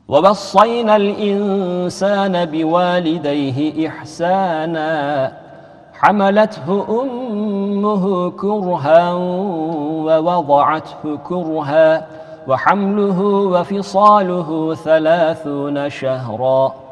ووصينا الإنسان بوالديه إحسانا حملته أمه كرها ووضعته كرها وحمله وفصاله 30 شهرا